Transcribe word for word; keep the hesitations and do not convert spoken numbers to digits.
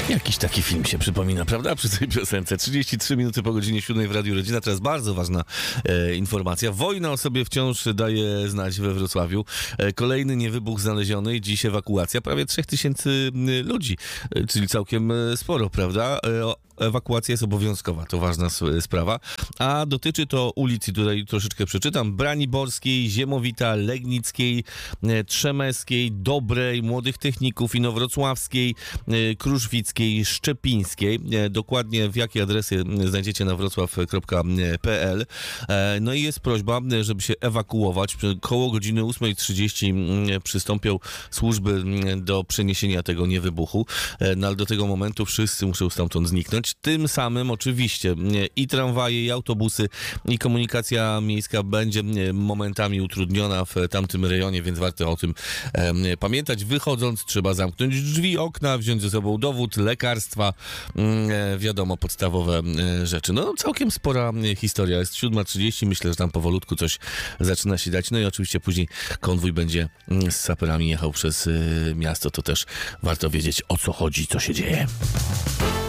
Jakiś taki film się przypomina, prawda? Przy tej piosence. trzydzieści trzy minuty po godzinie siódmej w Radiu Rodzina. Teraz bardzo ważna e, informacja. Wojna o sobie wciąż daje znać we Wrocławiu. E, kolejny niewybuch znaleziony. Dziś ewakuacja prawie trzech tysięcy ludzi, e, czyli całkiem e, sporo, prawda? E, Ewakuacja jest obowiązkowa, to ważna sprawa, a dotyczy to ulic, i tutaj troszeczkę przeczytam: Braniborskiej, Ziemowita, Legnickiej, Trzemeckiej, Dobrej, Młodych Techników, Inowrocławskiej, Kruszwickiej, Szczepińskiej. Dokładnie w jakie adresy znajdziecie na wrocław kropka p l. No i jest prośba, żeby się ewakuować. Koło godziny ósmej trzydzieści przystąpią służby do przeniesienia tego niewybuchu, no ale do tego momentu wszyscy muszą stamtąd zniknąć. Tym samym oczywiście i tramwaje, i autobusy, i komunikacja miejska będzie momentami utrudniona w tamtym rejonie, więc warto o tym e, pamiętać. Wychodząc trzeba zamknąć drzwi, okna, wziąć ze sobą dowód, lekarstwa, e, wiadomo, podstawowe e, rzeczy. No całkiem spora historia. Jest siódma trzydzieści, myślę, że tam powolutku coś zaczyna się dać. No i oczywiście później konwój będzie z saperami jechał przez e, miasto. To też warto wiedzieć, o co chodzi, co się dzieje.